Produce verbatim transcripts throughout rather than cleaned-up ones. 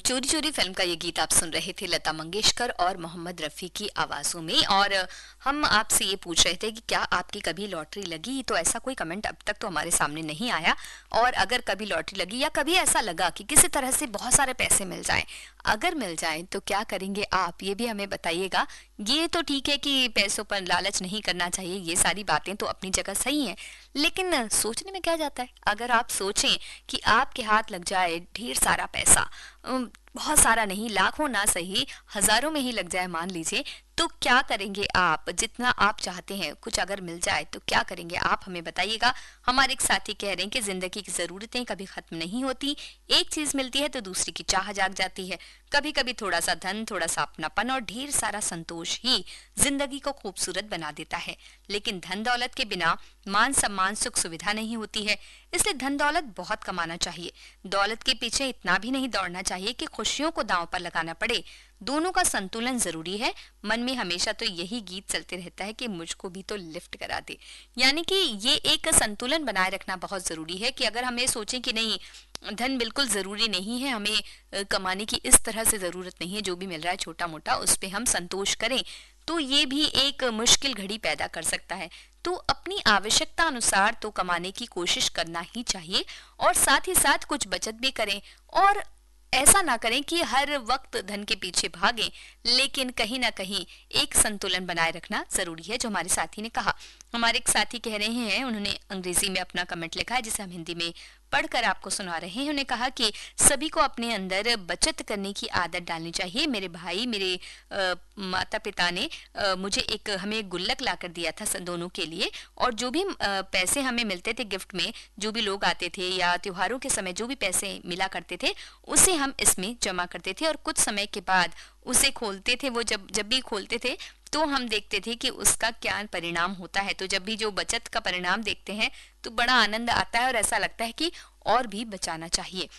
चोरी चोरी फिल्म का ये गीत आप सुन रहे थे लता मंगेशकर और मोहम्मद रफ़ी की आवाज़ों में। और हम आपसे ये पूछ रहे थे कि क्या आपकी कभी लॉटरी लगी। तो ऐसा कोई कमेंट अब तक तो हमारे सामने नहीं आया। और अगर कभी लॉटरी लगी या कभी ऐसा लगा कि किसी तरह से बहुत सारे पैसे मिल जाएं, अगर मिल जाएं तो क्या करेंगे आप, ये भी हमें बताइएगा। ये तो ठीक है कि पैसों पर लालच नहीं करना चाहिए, ये सारी बातें तो अपनी जगह सही हैं, लेकिन सोचने में क्या जाता है। अगर आप सोचें कि आपके हाथ लग जाए ढेर सारा पैसा, अम, बहुत सारा नहीं, लाखों ना सही हजारों में ही लग जाए मान लीजिए, तो क्या करेंगे आप। जितना आप चाहते हैं कुछ अगर मिल जाए तो क्या करेंगे आप, हमें बताइएगा। हमारे एक साथी कह रहे हैं कि जिंदगी की जरूरतें कभी खत्म नहीं होती, एक चीज मिलती है तो दूसरी की चाह जाग जाती है। कभी कभी थोड़ा सा धन, थोड़ा सा अपनापन और ढेर सारा संतोष ही जिंदगी को खूबसूरत बना देता है। लेकिन धन दौलत के बिना मान सम्मान सुख सुविधा नहीं होती है, इसलिए धन दौलत बहुत कमाना चाहिए। दौलत के पीछे इतना भी नहीं दौड़ना चाहिए कि खुशियों को दांव पर लगाना पड़े। दोनों का संतुलन जरूरी है। मन में हमेशा तो यही गीत चलते रहता है कि मुझको भी तो लिफ्ट करा दे। यानी कि ये एक संतुलन बनाए रखना बहुत जरूरी है कि अगर हमें सोचें कि नहीं, धन बिल्कुल जरूरी नहीं है, हमें कमाने की इस तरह से जरूरत नहीं है, जो भी मिल रहा है छोटा मोटा उस पे हम संतोष करें, तो ये भी एक मुश्किल घड़ी पैदा कर सकता है। तो अपनी आवश्यकता अनुसार तो कमाने की कोशिश करना ही चाहिए और साथ ही साथ कुछ बचत भी करें। और ऐसा ना करें कि हर वक्त धन के पीछे भागें, लेकिन कहीं ना कहीं एक संतुलन बनाए रखना जरूरी है, जो हमारे साथी ने कहा। हमारे एक साथी कह रहे हैं, उन्होंने अंग्रेजी में अपना कमेंट लिखा है जिसे हम हिंदी में पढ़कर आपको सुना रहे हैं। उन्होंने कहा कि सभी को अपने अंदर बचत करने की आदत डालनी चाहिए। मेरे भाई, मेरे आ, माता पिता ने आ, मुझे एक हमें एक गुल्लक ला कर दिया था दोनों के लिए, और जो भी आ, पैसे हमें मिलते थे गिफ्ट में, जो भी लोग आते थे या त्योहारों के समय जो भी पैसे मिला करते थे उसे हम इसमें जमा करते थे और कुछ समय के बाद उसे खोलते थे। वो जब जब भी खोलते थे तो हम देखते थे कि उसका क्या परिणाम होता है। तो जब भी जो बचत का परिणाम देखते हैं तो बड़ा आनंद आता है और ऐसा लगता है कि और भी बचाना चाहिए।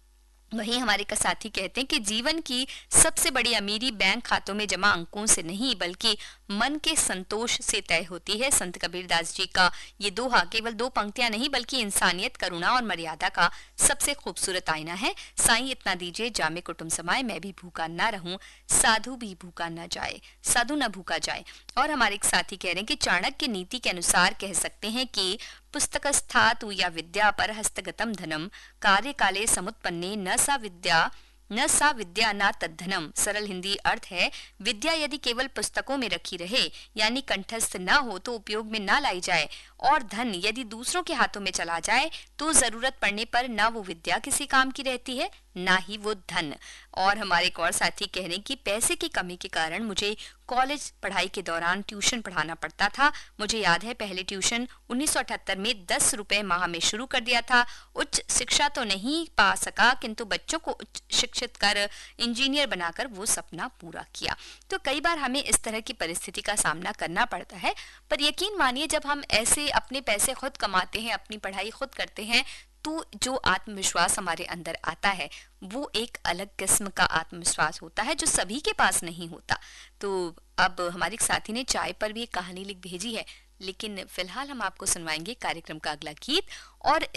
वहीं हमारे का साथी कहते हैं कि जीवन की सबसे बड़ी अमीरी बैंक खातों में जमा अंकों से नहीं बल्कि मन के संतोष से तय होती है। संत कबीरदास जी का ये दोहा केवल दो पंक्तियां नहीं बल्कि इंसानियत, करुणा और मर्यादा का सबसे खूबसूरत आईना है। साईं इतना दीजिए जामे कुटुंब समाए, मैं भी भूखा ना रहूं, साधु भी भूखा न जाए, साधु न भूखा जाए। और हमारे एक साथी कह रहे हैं कि चाणक्य नीति के अनुसार कह सकते हैं कि पुस्तकस्थातु या विद्या पर हस्तगतम धनम, कार्य काले समुत्पन्ने न सा विद्या न सा विद्या न तद्धनम। सरल हिंदी अर्थ है, विद्या यदि केवल पुस्तकों में रखी रहे यानी कंठस्थ न हो तो उपयोग में न लाई जाए, और धन यदि दूसरों के हाथों में चला जाए तो जरूरत पड़ने पर न वो विद्या किसी काम की रहती है ना ही वो धन। और हमारे एक और साथी कह रहे हैं कि पैसे की कमी के कारण मुझे कॉलेज पढ़ाई के दौरान ट्यूशन पढ़ाना पड़ता था। मुझे याद है पहले ट्यूशन उन्नीस सौ अठहत्तर में दस रुपए माह में शुरू कर दिया था। उच्च शिक्षा तो नहीं पा सका किंतु बच्चों को उच्च शिक्षित कर इंजीनियर बनाकर वो सपना पूरा किया। तो कई बार हमें इस तरह की परिस्थिति का सामना करना पड़ता है, पर यकीन मानिए जब हम ऐसे अपने पैसे खुद कमाते हैं, अपनी पढ़ाई खुद करते हैं, तो जो आत्मविश्वास हमारे अंदर आता है वो एक अलग किस्म का आत्मविश्वास होता है जो सभी के पास नहीं होता। तो अब हमारे एक साथी ने चाय पर भी एक कहानी लिख भेजी है, लेकिन फिलहाल हम आपको सुनवाएंगे कार्यक्रम का अगला गीत। और